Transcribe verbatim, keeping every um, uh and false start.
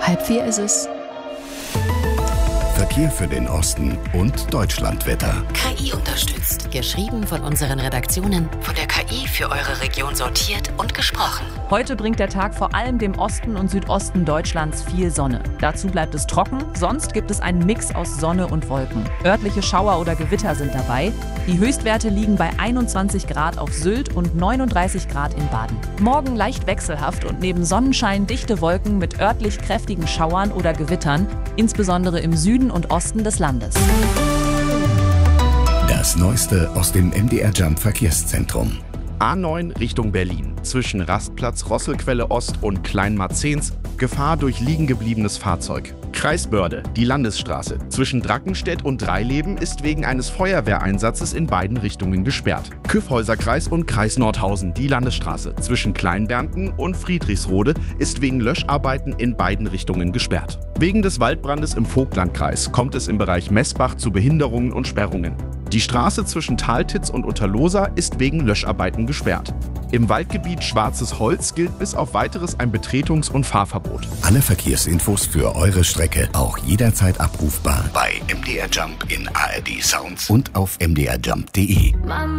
Halb vier ist es. Verkehr für den Osten und Deutschlandwetter. K I unterstützt. Geschrieben von unseren Redaktionen, von der K I für eure Region sortiert und gesprochen. Heute bringt der Tag vor allem dem Osten und Südosten Deutschlands viel Sonne. Dazu bleibt es trocken, sonst gibt es einen Mix aus Sonne und Wolken. Örtliche Schauer oder Gewitter sind dabei. Die Höchstwerte liegen bei einundzwanzig Grad auf Sylt und neununddreißig Grad in Baden. Morgen leicht wechselhaft und neben Sonnenschein dichte Wolken mit örtlich kräftigen Schauern oder Gewittern, insbesondere im Süden und Osten des Landes. Das Neueste aus dem M D R Jump Verkehrszentrum. A neun Richtung Berlin. Zwischen Rastplatz Rosselquelle Ost und Kleinmarzens Gefahr durch liegengebliebenes Fahrzeug. Kreis Börde, die Landesstraße zwischen Drackenstedt und Dreileben ist wegen eines Feuerwehreinsatzes in beiden Richtungen gesperrt. Kyffhäuserkreis und Kreis Nordhausen, die Landesstraße zwischen Kleinbernten und Friedrichsrode ist wegen Löscharbeiten in beiden Richtungen gesperrt. Wegen des Waldbrandes im Vogtlandkreis kommt es im Bereich Messbach zu Behinderungen und Sperrungen. Die Straße zwischen Taltitz und Unterlosa ist wegen Löscharbeiten gesperrt. Im Waldgebiet Schwarzes Holz gilt bis auf Weiteres ein Betretungs- und Fahrverbot. Alle Verkehrsinfos für eure Strecke auch jederzeit abrufbar bei M D R Jump in A R D Sounds und auf m d r jump punkt d e.